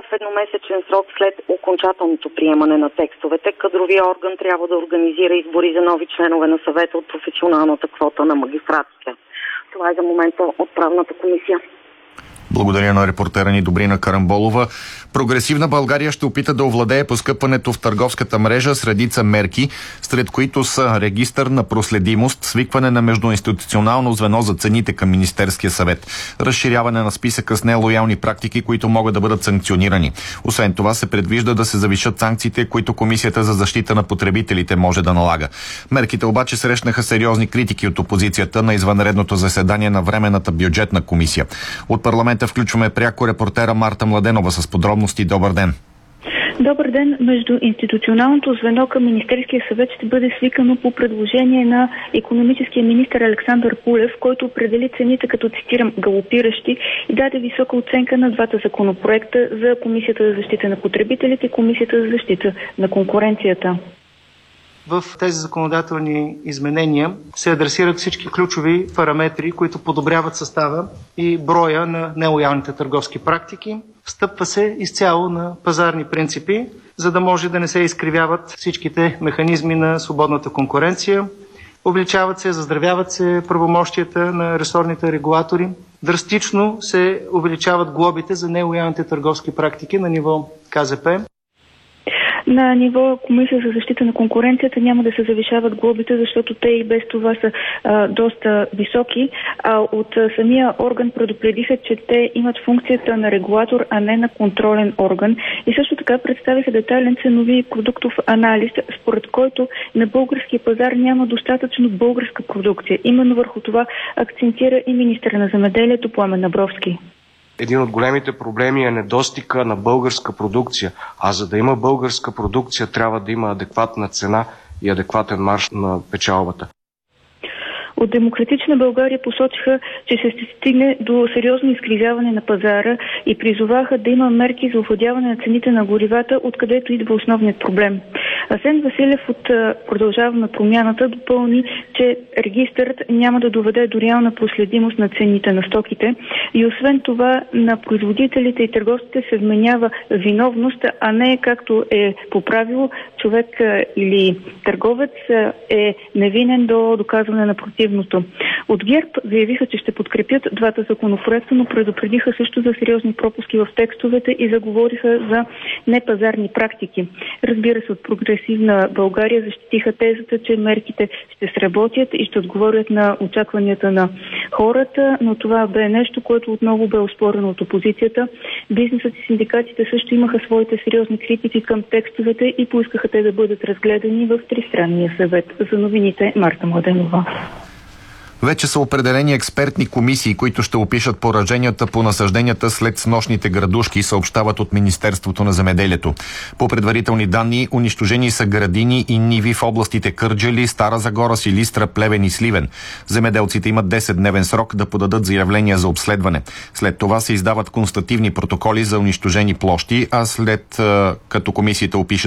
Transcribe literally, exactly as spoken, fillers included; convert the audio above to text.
в едномесечен срок след окончателното приемане на текстовете кадровия орган трябва да организира избори за нови членове на съвета от професионалната квота на магистратите. Това е за момента от правната комисия. Благодаря на репортера ни Добрина Карамболова. Прогресивна България ще опита да овладее поскъпването в търговската мрежа с редица мерки, сред които са регистър на проследимост, свикване на междуинституционално звено за цените към Министерския съвет, разширяване на списъка с нелоялни практики, които могат да бъдат санкционирани. Освен това се предвижда да се завишат санкциите, които Комисията за защита на потребителите може да налага. Мерките обаче срещнаха сериозни критики от опозицията на извънредното заседание на Временната бюджетна комисия. От парламента включваме пряко репортера Марта Младенова с подробности. Добър ден! Добър ден! Междуинституционалното звено към Министерския съвет ще бъде свикано по предложение на икономическия министър Александър Пулев, който определи цените като, цитирам, галопиращи и даде висока оценка на двата законопроекта за Комисията за защита на потребителите и Комисията за защита на конкуренцията. В тези законодателни изменения се адресират всички ключови параметри, които подобряват състава и броя на нелоялните търговски практики. Стъпва се изцяло на пазарни принципи, за да може да не се изкривяват всичките механизми на свободната конкуренция. Увеличават се, заздравяват се правомощията на ресорните регулатори. Драстично се увеличават глобите за нелоялните търговски практики на ниво Ка Зе Пе. На ниво Комисия за защита на конкуренцията няма да се завишават глобите, защото те и без това са а, доста високи. А от а, самия орган предупредиха, че те имат функцията на регулатор, а не на контролен орган. И също така представиха детайлен ценови и продуктов анализ, според който на българския пазар няма достатъчно българска продукция. Именно върху това акцентира и министър на земеделието Пламен Абровски. Един от големите проблеми е недостига на българска продукция, а за да има българска продукция трябва да има адекватна цена и адекватен марж на печалбата. От Демократична България посочиха, че ще се стигне до сериозно изкривяване на пазара и призоваха да има мерки за овладяване на цените на горивата, откъдето идва основният проблем. Асен Василев от Продължаваме на промяната допълни, че регистърът няма да доведе до реална проследимост на цените на стоките и освен това на производителите и търговците се вменява виновност, а не както е по правило човек или търговец е невинен до доказване на противното. От ГЕРБ заявиха, че ще подкрепят двата законопроекта, но предупредиха също за сериозни пропуски в текстовете и заговориха за непазарни практики. Разбира се, от Прогресивна България защитиха тезата, че мерките ще сработят и ще отговорят на очакванията на хората, но това бе нещо, което отново бе оспорено от опозицията. Бизнесът и синдикатите също имаха своите сериозни критики към текстовете и поискаха те да бъдат разгледани в Тристранния съвет. За новините Марта Младенова. Вече са определени експертни комисии, които ще опишат пораженията по насажденията след снощните градушки, съобщават от Министерството на земеделието. По предварителни данни, унищожени са градини и ниви в областите Кърджали, Стара Загора, Силистра, Плевен и Сливен. Земеделците имат десетдневен срок да подадат заявления за обследване. След това се издават констативни протоколи за унищожени площи, а след като комисията опише